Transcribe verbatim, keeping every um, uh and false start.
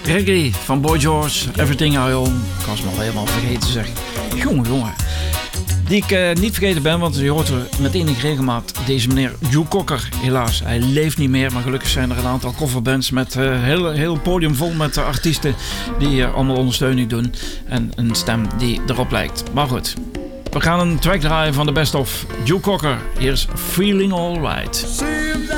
Reggae van Boy George, Everything I Own. Ik was me al helemaal vergeten zeg. Jongen, jongen. Die ik uh, niet vergeten ben, want je hoort er met enige regelmaat deze meneer Joe Cocker. Helaas, hij leeft niet meer, maar gelukkig zijn er een aantal coverbands met een uh, heel, heel podium vol met uh, artiesten die uh, allemaal ondersteuning doen. En een stem die erop lijkt. Maar goed, we gaan een track draaien van de best of Joe Cocker. Hier is Feeling Alright.